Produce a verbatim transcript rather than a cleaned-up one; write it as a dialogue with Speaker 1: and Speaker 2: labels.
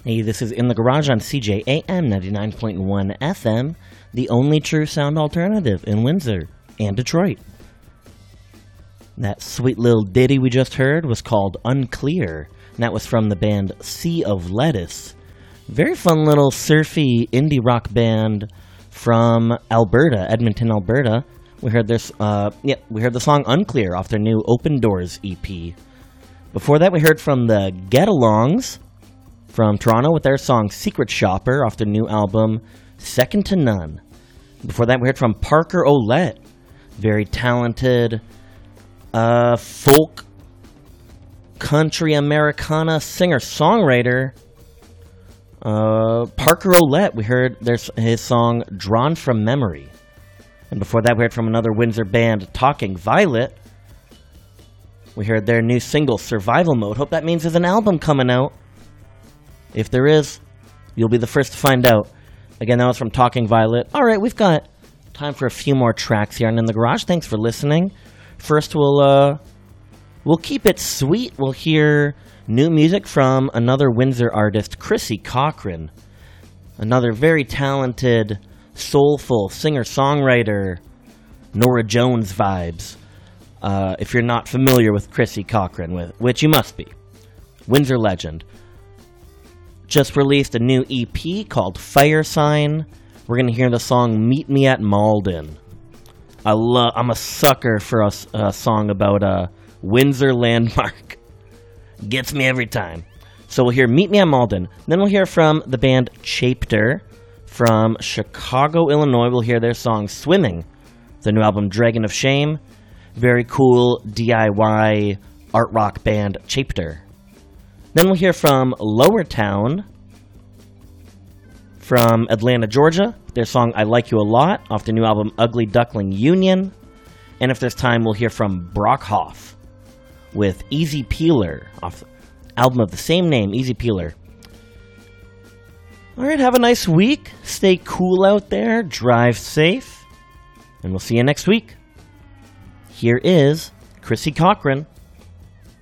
Speaker 1: Hey, this is In the Garage on C J A M ninety-nine point one F M, the only true sound alternative in Windsor and Detroit. That sweet little ditty we just heard was called Unclear, and that was from the band Sea of Lettuce. Very fun little surfy indie rock band from Alberta, Edmonton, Alberta. We heard this, uh, yeah, we heard the song Unclear off their new Open Doors E P. Before that, we heard from the Get-Alongs from Toronto with their song Secret Shopper off their new album Second to None. Before that, we heard from Parker Ouellette, very talented uh, folk country Americana singer-songwriter. Uh, Parker Ouellette, we heard their, his song Drawn from Memory. And before that, we heard from another Windsor band, Talking Violet. We heard their new single, Survival Mode. Hope that means there's an album coming out. If there is, you'll be the first to find out. Again, that was from Talking Violet. All right, we've got time for a few more tracks here on In the Garage. Thanks for listening. First, we'll uh, we'll keep it sweet. We'll hear new music from another Windsor artist, Chrissy Cochran. Another very talented, soulful singer-songwriter, Nora Jones vibes. Uh, if you're not familiar with Chrissy Cochran, with, which you must be. Windsor legend. Just released a new E P called Fire Sign. We're going to hear the song Meet Me at Malden. I love, I'm a sucker for a, a song about a Windsor landmark. Gets me every time. So we'll hear Meet Me at Malden. Then we'll hear from the band Chapter from Chicago, Illinois. We'll hear their song Swimming. The new album Dragon of Shame. Very cool D I Y art rock band Chapter. Then we'll hear from Lower Town from Atlanta, Georgia. Their song I Like You a Lot off the new album Ugly Duckling Union. And if there's time, we'll hear from Brockhoff with Easy Peeler off the album of the same name, Easy Peeler. All right, have a nice week. Stay cool out there. Drive safe. And we'll see you next week. Here is Chrissy Cochran.